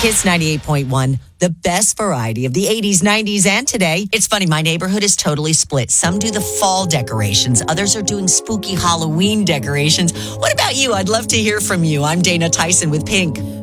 Kiss 98.1, the best variety of the 80s, 90s, and today. It's funny, my neighborhood is totally split. Some do the fall decorations. Others are doing spooky Halloween decorations. What about you? I'd love to hear from you. I'm Dana Tyson with Pink.